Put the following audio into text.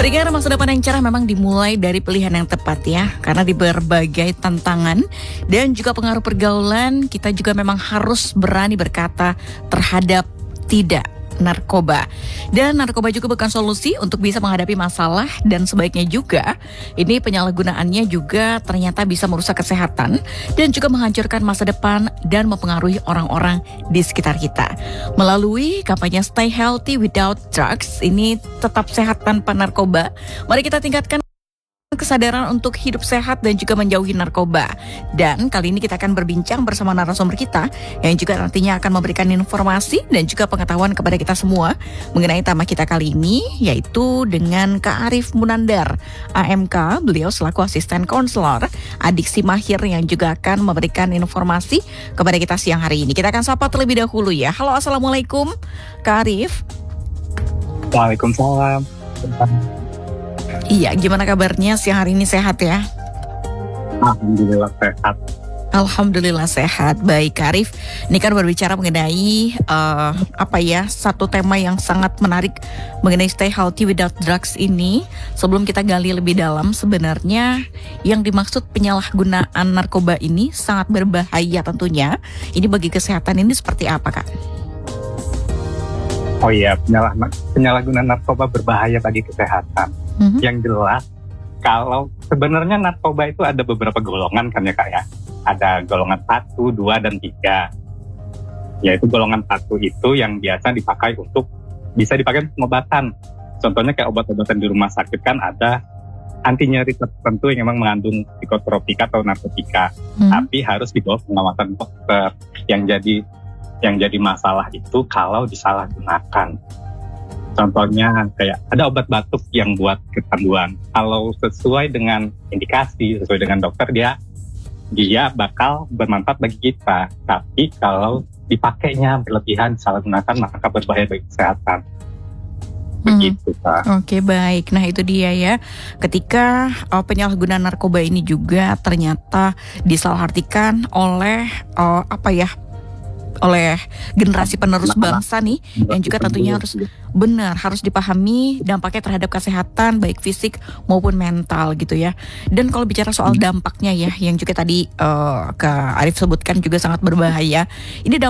Berikan masa depan yang cerah memang dimulai dari pilihan yang tepat ya. Karena di berbagai tantangan dan juga pengaruh pergaulan, kita juga memang harus berani berkata terhadap tidak narkoba. Dan narkoba juga bukan solusi untuk bisa menghadapi masalah, dan sebaiknya juga ini penyalahgunaannya juga ternyata bisa merusak kesehatan dan juga menghancurkan masa depan dan mempengaruhi orang-orang di sekitar kita. Melalui kampanye Stay Healthy Without Drugs, ini tetap sehat tanpa narkoba, mari kita tingkatkan kesadaran untuk hidup sehat dan juga menjauhi narkoba. Dan kali ini kita akan berbincang bersama narasumber kita yang juga nantinya akan memberikan informasi dan juga pengetahuan kepada kita semua mengenai tema kita kali ini, yaitu dengan Kak Arief Munandar, AMK. Beliau selaku asisten konselor adiksi mahir yang juga akan memberikan informasi kepada kita siang hari ini. Kita akan sapa terlebih dahulu ya. Halo, assalamualaikum Kak Arief. Waalaikumsalam. Iya, gimana kabarnya siang hari ini, sehat ya? Alhamdulillah sehat. Alhamdulillah sehat. Baik Kak Arief, ini kan berbicara mengenai satu tema yang sangat menarik mengenai Stay Healthy Without Drugs ini. Sebelum kita gali lebih dalam, sebenarnya yang dimaksud penyalahgunaan narkoba ini sangat berbahaya tentunya. Ini bagi kesehatan ini seperti apa, Kak? Oh iya, penyalahgunaan narkoba berbahaya bagi kesehatan. Yang jelas, kalau sebenarnya narkoba itu ada beberapa golongan kan ya Kak ya. Ada golongan 1, 2, dan 3. Yaitu golongan 1 itu yang biasa bisa dipakai untuk pengobatan. Contohnya kayak obat-obatan di rumah sakit kan ada anti nyeri tertentu yang memang mengandung psikotropika atau narkotika. Tapi harus di bawah pengawasan dokter. Yang jadi masalah itu kalau disalahgunakan. Contohnya kayak ada obat batuk yang buat kecanduan. Kalau sesuai dengan indikasi, sesuai dengan dokter, dia bakal bermanfaat bagi kita. Tapi kalau dipakainya berlebihan, disalahgunakan, maka berbahaya bagi kesehatan. Begitu, Pak. Oke, baik. Nah, itu dia ya. Ketika penyalahgunaan narkoba ini juga ternyata disalahartikan oleh oleh generasi penerus bangsa nih, yang juga tentunya harus dipahami dampaknya terhadap kesehatan baik fisik maupun mental gitu ya. Dan kalau bicara soal dampaknya ya, yang juga tadi Kak Arief sebutkan juga sangat berbahaya. Ini